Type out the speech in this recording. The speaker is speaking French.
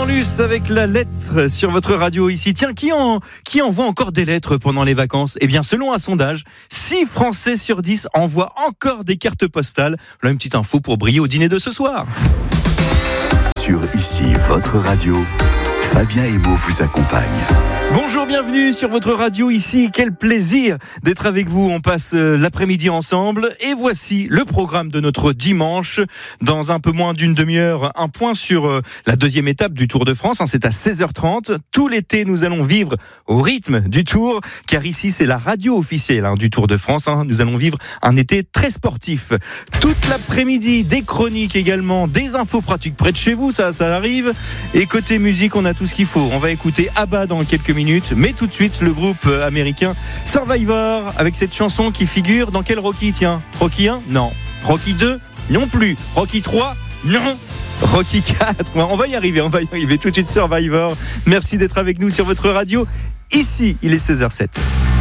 Jean-Luc avec la lettre sur votre radio ici. Tiens, qui envoie encore des lettres pendant les vacances ? Eh bien, selon un sondage, 6 Français sur 10 envoient encore des cartes postales. Là, une petite info pour briller au dîner de ce soir. Sur ici, votre radio, Fabien Emo vous accompagne. Bonjour, bienvenue sur votre radio ici. Quel plaisir d'être avec vous. On passe l'après-midi ensemble et voici le programme de notre dimanche. Dans un peu moins d'une demi-heure, un point sur la deuxième étape du Tour de France. C'est à 16h30. Tout l'été, nous allons vivre au rythme du Tour, car ici, c'est la radio officielle du Tour de France. Nous allons vivre un été très sportif. Toute l'après-midi, des chroniques également, des infos pratiques près de chez vous, ça arrive. Et côté musique, on a tout ce qu'il faut. On va écouter ABBA dans quelques minutes, mais tout de suite le groupe américain Survivor avec cette chanson qui figure dans quel Rocky ? Tiens, Rocky 1 ? Non. Rocky 2 ? Non plus. Rocky 3 ? Non. Rocky 4 ? On va y arriver tout de suite. Survivor. Merci d'être avec nous sur votre radio. Ici, il est 16h07.